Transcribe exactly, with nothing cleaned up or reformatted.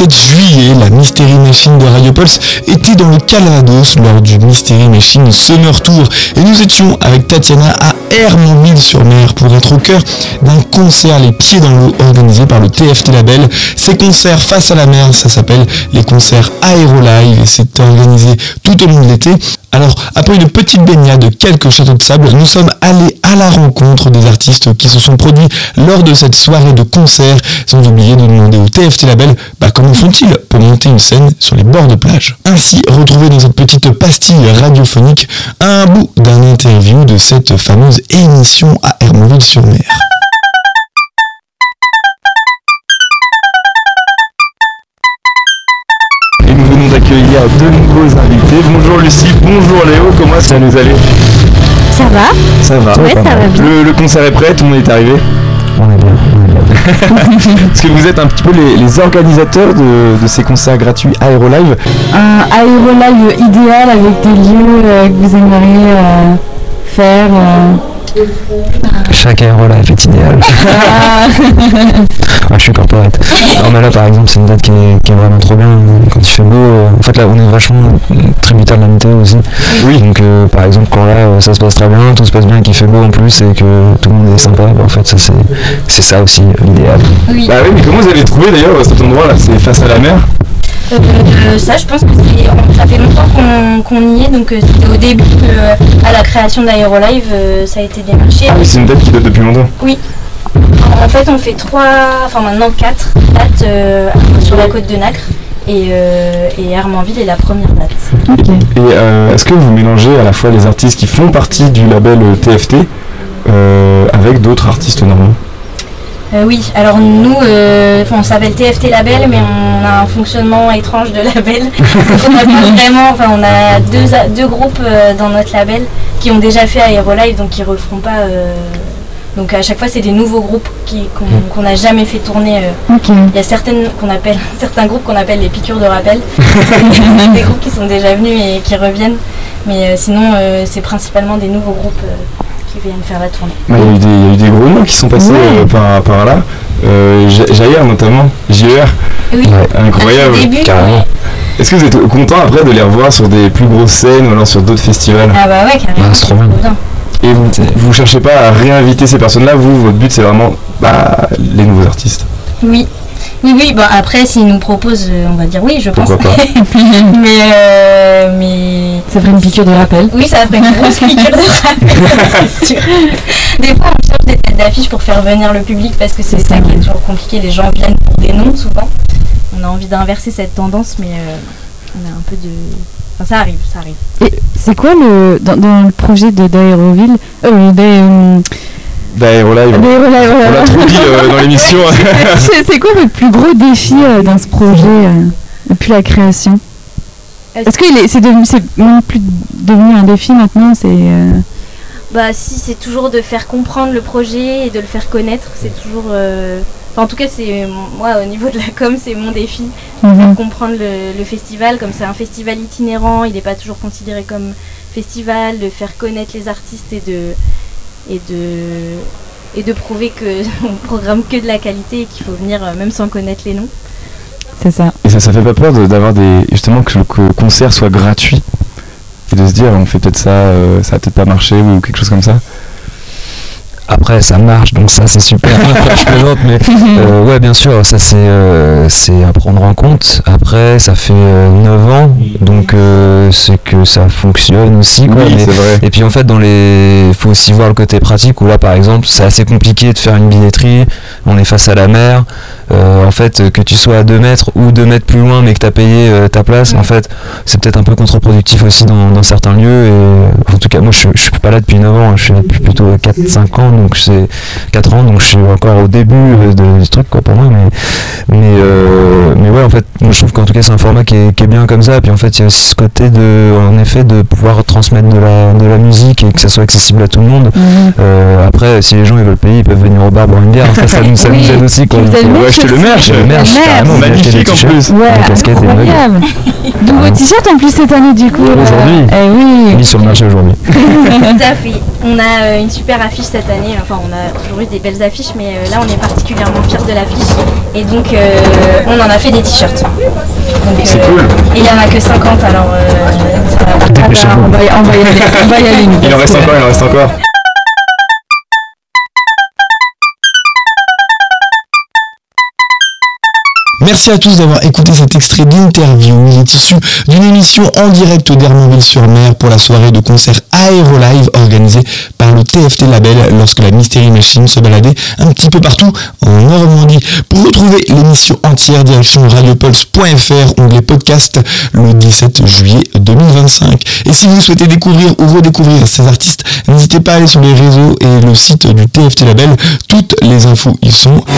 sept juillet, la Mystery Machine de Radio Pulse était dans le Calvados lors du Mystery Machine Summer Tour et nous étions avec Tatiana à Hermonville-sur-Mer pour être au cœur d'un concert les pieds dans l'eau organisé par le T F T Label. Ces concerts face à la mer, ça s'appelle les concerts Aérolive et c'est organisé tout au long de l'été. Alors, après une petite baignade de quelques châteaux de sable, nous sommes allés à la rencontre des artistes qui se sont produits lors de cette soirée de concert, sans oublier de demander au T F T Label bah, comment font-ils pour monter une scène sur les bords de plage. Ainsi, retrouvez dans cette petite pastille radiophonique un bout d'un interview de cette fameuse émission à Hermonville-sur-Mer. Et nous venons d'accueillir deux nouveaux invités. Bonjour Lucie, bonjour Léo, comment ça nous allait? Ça va? Ça va. Ouais, ça va bien. Le, le concert est prêt, tout le monde est arrivé? On est bien, on est bien. Est-ce que vous êtes un petit peu les, les organisateurs de, de ces concerts gratuits Aérolive? Un Aérolive idéal avec des lieux euh, que vous aimeriez euh, faire euh... Chaque Aérolive est idéal. Ah. Ah, je suis corporate. Non mais là par exemple c'est une date qui est, qui est vraiment trop bien quand il fait beau. Euh, en fait là on est vachement tributaire de la météo aussi. Oui. Donc euh, par exemple quand là euh, ça se passe très bien, tout se passe bien, qu'il fait beau en plus et que tout le monde est sympa, bah, en fait ça c'est, c'est ça aussi l'idéal. Oui. Bah oui, mais comment vous avez trouvé d'ailleurs cet endroit là? C'est face à la mer? Euh, ça je pense que c'est, ça fait longtemps qu'on, qu'on y est, donc euh, c'était au début euh, à la création d'Aérolive, euh, ça a été démarché. Ah oui, c'est une date qui date depuis longtemps. Oui. En fait on fait trois, enfin maintenant quatre dates euh, sur la côte de Nacre et, euh, et Hermonville est la première date. Okay. Et euh, est-ce que vous mélangez à la fois les artistes qui font partie du label T F T euh, avec d'autres artistes normaux? Euh, oui, alors nous, euh, on s'appelle T F T Label, mais on a un fonctionnement étrange de label. on a pas vraiment, enfin, on a deux, deux groupes euh, dans notre label qui ont déjà fait Aérolive, donc qui ne referont pas. Euh, donc à chaque fois, c'est des nouveaux groupes qui, qu'on n'a jamais fait tourner. Euh. Okay. Il y a certaines qu'on appelle, certains groupes qu'on appelle les piqûres de rappel. Des groupes qui sont déjà venus et qui reviennent, mais euh, sinon, euh, c'est principalement des nouveaux groupes. Euh, qui viennent faire la tournée. Bah, il, y a eu des, il y a eu des gros noms qui sont passés ouais. euh, par, par là, euh, Jair notamment, J E R, oui. Incroyable, début, carrément. Ouais. Est-ce que vous êtes content après de les revoir sur des plus grosses scènes ou alors sur d'autres festivals? Ah bah ouais, carrément. Ah, c'est trop bien. Et vous, vous cherchez pas à réinviter ces personnes-là, vous, votre but c'est vraiment bah, les nouveaux artistes? Oui. Oui, oui, bon après s'ils nous proposent, euh, on va dire oui, je pense. Pourquoi pas. mais, euh, mais... Ça ferait une piqûre de rappel. Oui, ça ferait une grosse piqûre de rappel, c'est sûr. Des fois, on cherche des têtes d'affiche pour faire venir le public parce que c'est ça qui est toujours compliqué. Les gens viennent pour des noms, souvent. On a envie d'inverser cette tendance, mais euh, on a un peu de... Enfin, ça arrive, ça arrive. Et c'est quoi le... Dans, dans le projet de d'Aéroville... Euh, d'Aérolive... D'Aérolive. On l'a trop dit euh, dans l'émission. c'est, c'est quoi votre plus gros défi euh, dans ce projet euh, depuis la création? Est-ce que est, c'est, devenu, c'est non plus devenu un défi maintenant? C'est euh... Bah si, c'est toujours de faire comprendre le projet et de le faire connaître. C'est toujours... Euh... Enfin, en tout cas, c'est moi au niveau de la com, c'est mon défi. De mm-hmm. faire comprendre le, le festival. Comme c'est un festival itinérant, il n'est pas toujours considéré comme festival. De faire connaître les artistes et de... et de, et de prouver qu'on ne programme que de la qualité et qu'il faut venir euh, même sans connaître les noms. C'est ça. Et ça, ça fait pas peur de, d'avoir des... justement que le que concert soit gratuit et de se dire on fait peut-être ça, euh, ça va peut-être pas marcher ou quelque chose comme ça? Après ça marche, donc ça c'est super. Je plaisante, mais euh, ouais bien sûr ça c'est euh, c'est à prendre en compte. Après ça fait euh, neuf ans, donc euh, c'est que ça fonctionne aussi quoi. Oui, mais, c'est vrai. Et puis en fait dans les, faut aussi voir le côté pratique où là par exemple c'est assez compliqué de faire une billetterie. On est face à la mer. Euh, en fait que tu sois à deux mètres ou deux mètres plus loin mais que tu as payé euh, ta place, en fait c'est peut-être un peu contre-productif aussi dans, dans certains lieux. Et en tout cas moi je, je suis pas là depuis neuf ans, je suis là depuis plutôt quatre cinq ans, donc c'est quatre ans, donc je suis encore au début euh, de, du truc quoi pour moi, mais mais, euh, mais ouais en fait moi, je trouve qu'en tout cas c'est un format qui est, qui est bien comme ça. Puis en fait il y a aussi ce côté de en effet de pouvoir transmettre de la, de la musique et que ça soit accessible à tout le monde. Mmh. Euh, après si les gens ils veulent payer ils peuvent venir au bar boire une bière, ça, ça, nous, ça oui. nous aide aussi quoi. Acheter le merch, le merch, carrément, magnifique en plus. Ouais, la casquette est incroyable. Nouveau t-shirt en plus cette année du coup. Aujourd'hui. Eh oui. Mis sur le marché aujourd'hui. Tout à fait. On a euh, une super affiche cette année, enfin on a toujours eu des belles affiches, mais euh, là on est particulièrement fiers de l'affiche. Et donc euh, on en a fait des t-shirts. Donc, C'est euh, cool. Et il n'y en a que cinquante, alors euh, ça va. Dépêchez-vous. On va, y- on va y aller. On va y aller. nous. Il en reste encore, il en reste encore. Merci à tous d'avoir écouté cet extrait d'interview. Il est issu d'une émission en direct d'Hermonville-sur-Mer pour la soirée de concert Aérolive organisée par le T F T Label lorsque la Mystery Machine se baladait un petit peu partout en Normandie. Pour retrouver l'émission entière, direction radiopulse point f r, onglet podcast, le dix-sept juillet deux mille vingt-cinq. Et si vous souhaitez découvrir ou redécouvrir ces artistes, n'hésitez pas à aller sur les réseaux et le site du T F T Label. Toutes les infos y sont.